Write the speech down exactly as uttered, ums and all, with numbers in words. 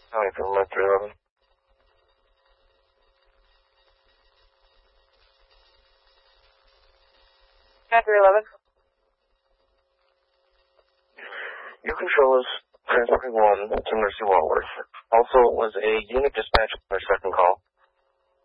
County from Left three eleven. Nine three eleven. Your control is transporting one to Mercy Walworth. Also, was a unit dispatch on their second call.